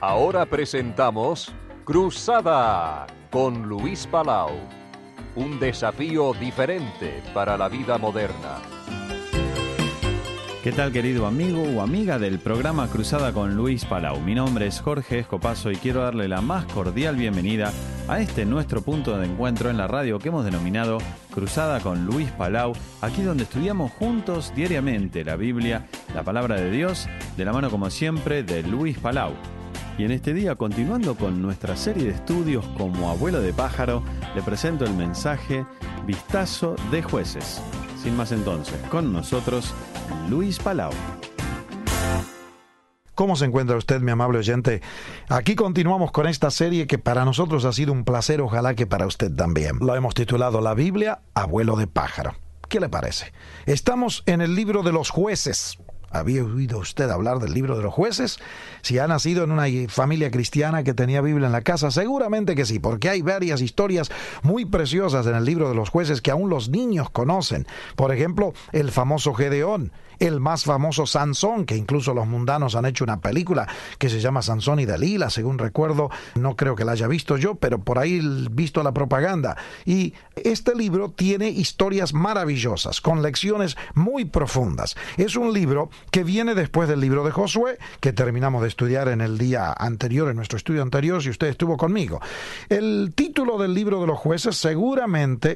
Ahora presentamos Cruzada con Luis Palau. Un desafío diferente para la vida moderna. ¿Qué tal, querido amigo o amiga del programa Cruzada con Luis Palau? Mi nombre es Jorge Escopazo y quiero darle la más cordial bienvenida a este nuestro punto de encuentro en la radio que hemos denominado Cruzada con Luis Palau, aquí donde estudiamos juntos diariamente la Biblia, la palabra de Dios, de la mano como siempre de Luis Palau. Y en este día, continuando con nuestra serie de estudios como abuelo de pájaro, le presento el mensaje Vistazo de Jueces. Sin más entonces, con nosotros, Luis Palau. ¿Cómo se encuentra usted, mi amable oyente? Aquí continuamos con esta serie que para nosotros ha sido un placer, ojalá que para usted también. Lo hemos titulado La Biblia, abuelo de pájaro. ¿Qué le parece? Estamos en el libro de los Jueces. ¿Había oído usted hablar del libro de los Jueces? Si ha nacido en una familia cristiana que tenía Biblia en la casa, seguramente que sí, porque hay varias historias muy preciosas en el libro de los Jueces que aún los niños conocen. Por ejemplo, el famoso Gedeón, el más famoso Sansón, que incluso los mundanos han hecho una película que se llama Sansón y Dalila, según recuerdo. No creo que la haya visto yo, pero por ahí he visto la propaganda. Y este libro tiene historias maravillosas, con lecciones muy profundas. Es un libro que viene después del libro de Josué, que terminamos de estudiar en el día anterior, en nuestro estudio anterior, si usted estuvo conmigo. El título del libro de los Jueces seguramente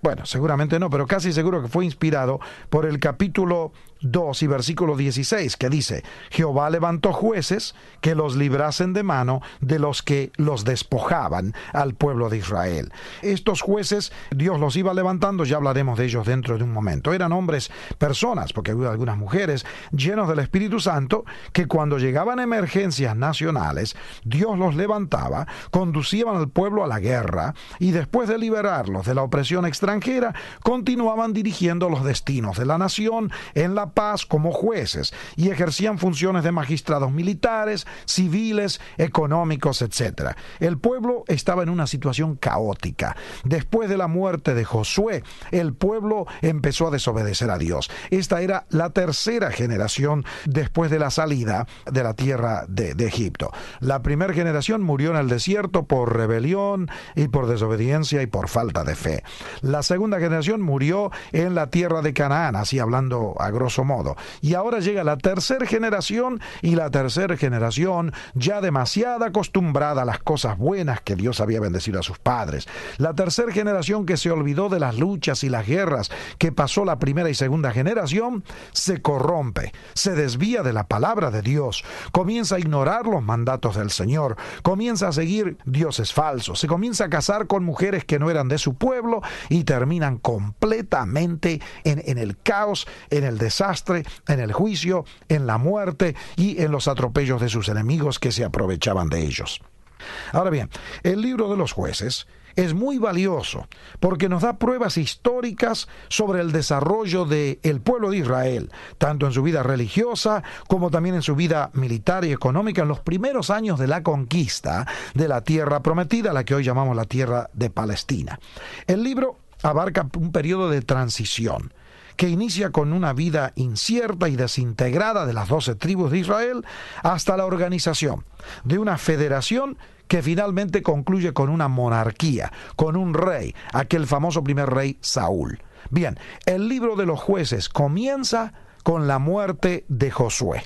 no, pero casi seguro que fue inspirado por el capítulo 2 y versículo 16, que dice: Jehová levantó jueces que los librasen de mano de los que los despojaban al pueblo de Israel. Estos jueces Dios los iba levantando, ya hablaremos de ellos dentro de un momento. Eran hombres, personas, porque había algunas mujeres, llenos del Espíritu Santo, que cuando llegaban emergencias nacionales, Dios los levantaba, conducían al pueblo a la guerra y después de liberarlos de la opresión extranjera, continuaban dirigiendo los destinos de la nación en la paz como jueces y ejercían funciones de magistrados militares, civiles, económicos, etc. El pueblo estaba en una situación caótica. Después de la muerte de Josué, el pueblo empezó a desobedecer a Dios. Esta era la tercera generación después de la salida de la tierra de Egipto. La primera generación murió en el desierto por rebelión y por desobediencia y por falta de fe. La segunda generación murió en la tierra de Canaán, así hablando a grosso modo. Y ahora llega la tercera generación, y la tercera generación ya demasiado acostumbrada a las cosas buenas que Dios había bendecido a sus padres. La tercera generación que se olvidó de las luchas y las guerras que pasó la primera y segunda generación, se corrompe, se desvía de la palabra de Dios, comienza a ignorar los mandatos del Señor, comienza a seguir dioses falsos, se comienza a casar con mujeres que no eran de su pueblo y terminan completamente en el caos, en el desastre, en el juicio, en la muerte y en los atropellos de sus enemigos que se aprovechaban de ellos. Ahora bien, el libro de los Jueces es muy valioso porque nos da pruebas históricas sobre el desarrollo del pueblo de Israel, tanto en su vida religiosa como también en su vida militar y económica en los primeros años de la conquista de la tierra prometida, la que hoy llamamos la tierra de Palestina. El libro abarca un periodo de transición que inicia con una vida incierta y desintegrada de las 12 tribus de Israel hasta la organización de una federación que finalmente concluye con una monarquía, con un rey, aquel famoso primer rey Saúl. Bien, el libro de los Jueces comienza con la muerte de Josué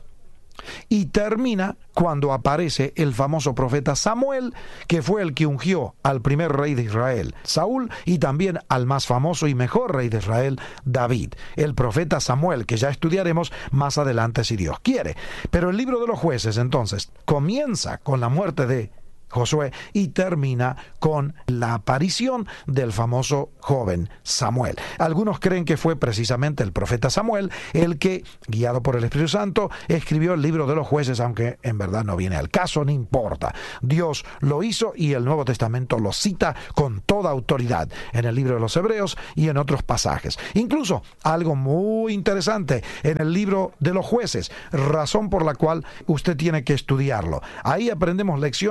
y termina cuando aparece el famoso profeta Samuel, que fue el que ungió al primer rey de Israel, Saúl, y también al más famoso y mejor rey de Israel, David, el profeta Samuel, que ya estudiaremos más adelante si Dios quiere. Pero el libro de los Jueces entonces comienza con la muerte de Josué y termina con la aparición del famoso joven Samuel. Algunos creen que fue precisamente el profeta Samuel el que, guiado por el Espíritu Santo, escribió el libro de los Jueces, aunque en verdad no viene al caso, no importa. Dios lo hizo y el Nuevo Testamento lo cita con toda autoridad en el libro de los Hebreos y en otros pasajes. Incluso algo muy interesante en el libro de los Jueces, razón por la cual usted tiene que estudiarlo. Ahí aprendemos lecciones acerca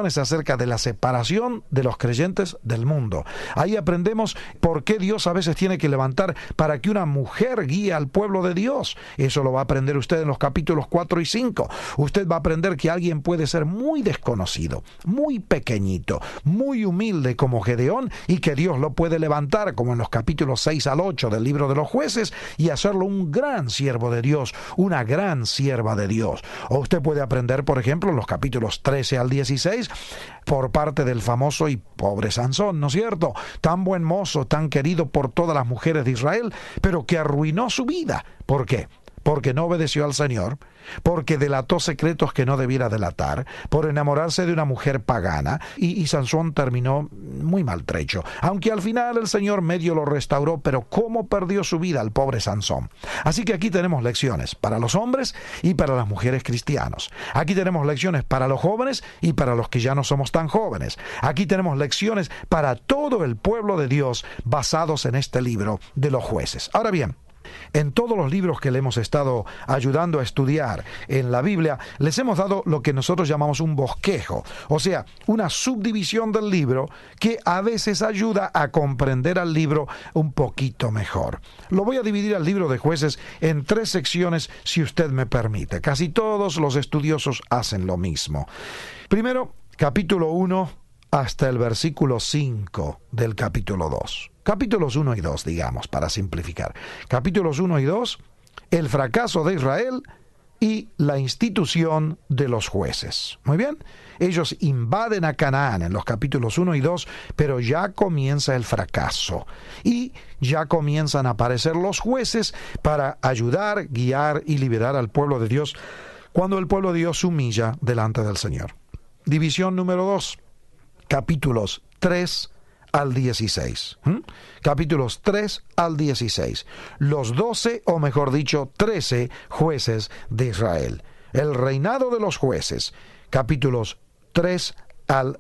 acerca de la separación de los creyentes del mundo. Ahí aprendemos por qué Dios a veces tiene que levantar para que una mujer guíe al pueblo de Dios. Eso lo va a aprender usted en los capítulos 4 y 5. Usted va a aprender que alguien puede ser muy desconocido, muy pequeñito, muy humilde como Gedeón, y que Dios lo puede levantar, como en los capítulos 6 al 8 del libro de los Jueces, y hacerlo un gran siervo de Dios, una gran sierva de Dios. O usted puede aprender, por ejemplo, en los capítulos 13 al 16, por parte del famoso y pobre Sansón, ¿no es cierto? Tan buen mozo, tan querido por todas las mujeres de Israel, pero que arruinó su vida. ¿Por qué? Porque no obedeció al Señor, porque delató secretos que no debiera delatar, por enamorarse de una mujer pagana, y Sansón terminó muy maltrecho. Aunque al final el Señor medio lo restauró, pero cómo perdió su vida el pobre Sansón. Así que aquí tenemos lecciones para los hombres y para las mujeres cristianos. Aquí tenemos lecciones para los jóvenes y para los que ya no somos tan jóvenes. Aquí tenemos lecciones para todo el pueblo de Dios basados en este libro de los Jueces. Ahora bien, en todos los libros que le hemos estado ayudando a estudiar en la Biblia, les hemos dado lo que nosotros llamamos un bosquejo, o sea, una subdivisión del libro que a veces ayuda a comprender al libro un poquito mejor. Lo voy a dividir al libro de Jueces en 3 secciones, si usted me permite. Casi todos los estudiosos hacen lo mismo. Primero, capítulo 1 hasta el versículo 5 del capítulo 2. Capítulos 1 y 2, digamos, para simplificar. Capítulos 1 y 2, el fracaso de Israel y la institución de los jueces. Muy bien, ellos invaden a Canaán en los capítulos 1 y 2, pero ya comienza el fracaso y ya comienzan a aparecer los jueces para ayudar, guiar y liberar al pueblo de Dios cuando el pueblo de Dios se humilla delante del Señor. División número 2, capítulos 3 al 16. Capítulos 3 al 16. Los 12, o mejor dicho, 13 jueces de Israel. El reinado de los jueces. Capítulos 3 al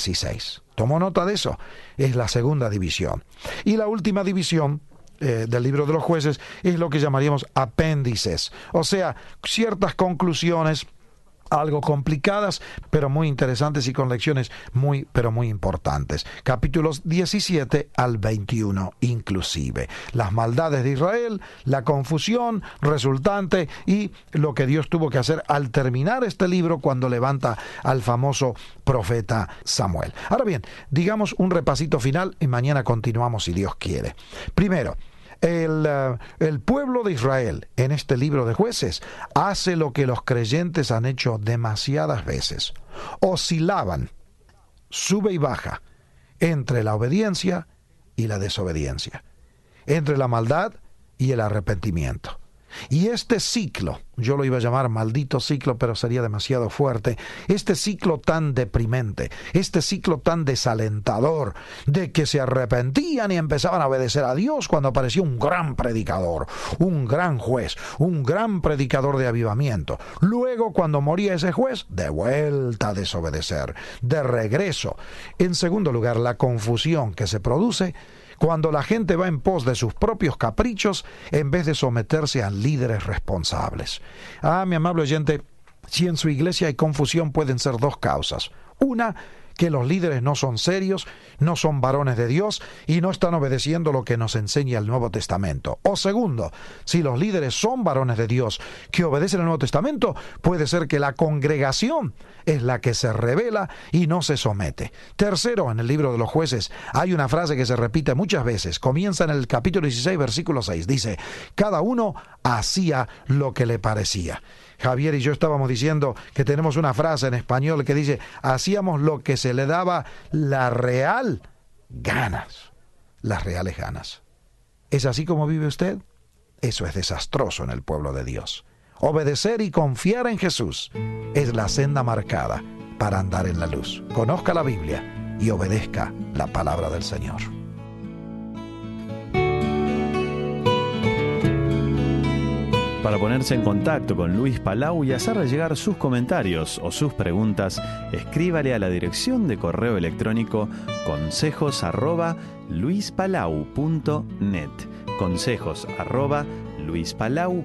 16. ¿Tomó nota de eso? Es la segunda división. Y la última división del libro de los jueces es lo que llamaríamos apéndices. O sea, ciertas conclusiones algo complicadas, pero muy interesantes y con lecciones muy, pero muy importantes. Capítulos 17 al 21 inclusive. Las maldades de Israel, la confusión resultante y lo que Dios tuvo que hacer al terminar este libro cuando levanta al famoso profeta Samuel. Ahora bien, digamos un repasito final y mañana continuamos si Dios quiere. Primero, el pueblo de Israel en este libro de Jueces hace lo que los creyentes han hecho demasiadas veces. Oscilaban, sube y baja, entre la obediencia y la desobediencia, entre la maldad y el arrepentimiento. Y este ciclo, yo lo iba a llamar maldito ciclo, pero sería demasiado fuerte, este ciclo tan deprimente, este ciclo tan desalentador, de que se arrepentían y empezaban a obedecer a Dios cuando apareció un gran predicador, un gran juez, un gran predicador de avivamiento. Luego, cuando moría ese juez, de vuelta a desobedecer, de regreso. En segundo lugar, la confusión que se produce cuando la gente va en pos de sus propios caprichos en vez de someterse a líderes responsables. Mi amable oyente, si en su iglesia hay confusión, pueden ser 2 causas. Una, que los líderes no son serios, no son varones de Dios y no están obedeciendo lo que nos enseña el Nuevo Testamento. O segundo, si los líderes son varones de Dios que obedecen el Nuevo Testamento, puede ser que la congregación es la que se rebela y no se somete. Tercero, en el libro de los Jueces hay una frase que se repite muchas veces. Comienza en el capítulo 16, versículo 6. Dice, cada uno hacía lo que le parecía. Javier y yo estábamos diciendo que tenemos una frase en español que dice, hacíamos lo que se le daba las reales ganas. ¿Es así como vive usted? Eso es desastroso en el pueblo de Dios. Obedecer y confiar en Jesús es la senda marcada para andar en la luz. Conozca la Biblia y obedezca la palabra del Señor. Para ponerse en contacto con Luis Palau y hacerle llegar sus comentarios o sus preguntas, escríbale a la dirección de correo electrónico consejos@luispalau.net.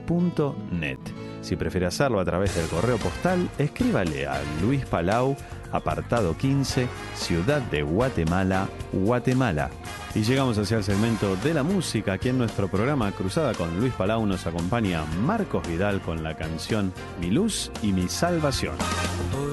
consejos@luispalau.net. Si prefiere hacerlo a través del correo postal, escríbale a Luis Palau, apartado 15, Ciudad de Guatemala, Guatemala. Y llegamos hacia el segmento de la música. Aquí en nuestro programa Cruzada con Luis Palau nos acompaña Marcos Vidal con la canción Mi Luz y Mi Salvación.